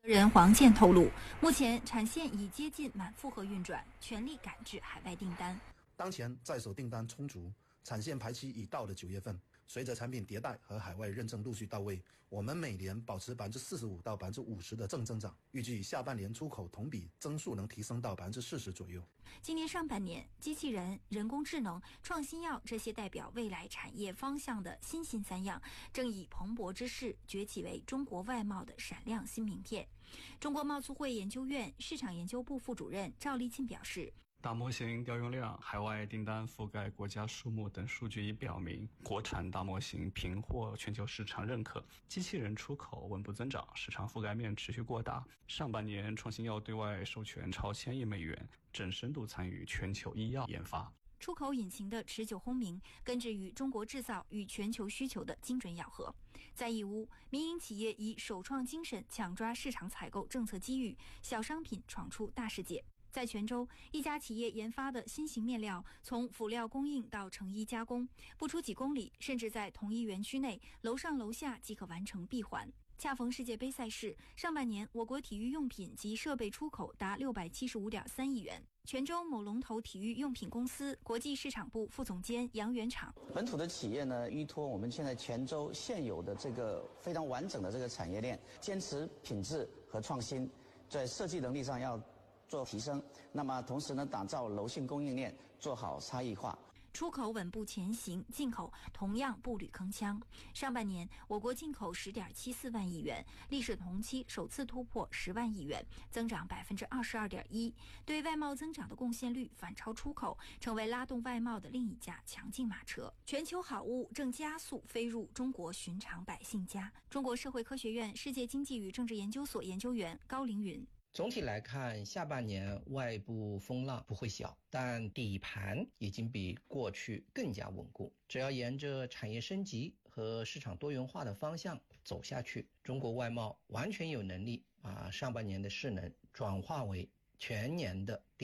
人黄健透露，目前产线已接近满负荷运转，全力赶制海外订单。 当前在手订单充足，产线排期已到了9月份。随着产品迭代和海外认证陆续到位，我们每年保持45%到50%的正增长，预计下半年出口同比增速能提升到40%左右。 今年上半年，机器人、人工智能、创新药这些代表未来产业方向的新兴三样，正以蓬勃之势崛起为中国外贸的闪亮新名片。中国贸促会研究院市场研究部副主任赵立庆表示， 大模型调用量、海外订单覆盖国家数目等数据已表明，国产大模型频获全球市场认可，机器人出口稳步增长，市场覆盖面持续扩大。上半年，创新药对外授权超1000亿美元，正深度参与全球医药研发。 出口引擎的持久轰鸣，根植于中国制造与全球需求的精准咬合。在义乌，民营企业以首创精神抢抓市场采购政策机遇，小商品闯出大世界。在泉州，一家企业研发的新型面料，从辅料供应到成衣加工，不出几公里，甚至在同一园区内，楼上楼下即可完成闭环。恰逢世界杯赛事，上半年我国体育用品及设备出口达675.3亿元。泉州某龙头体育用品公司国际市场部副总监杨元厂， 本土的企业呢，依托我们现在泉州现有的这个非常完整的这个产业链，坚持品质和创新，在设计能力上要做提升，那么同时呢，打造柔性供应链，做好差异化。 出口稳步前行，进口同样步履铿锵。上半年，我国进口10.74万亿元，历史同期首次突破10万亿元，增长22.1%，对外贸增长的贡献率反超出口，成为拉动外贸的另一架强劲马车。全球好物正加速飞入中国寻常百姓家。中国社会科学院世界经济与政治研究所研究员高凌云。 总体来看，下半年外部风浪不会小，但底盘已经比过去更加稳固。只要沿着产业升级和市场多元化的方向走下去，中国外贸完全有能力把上半年的势能转化为全年的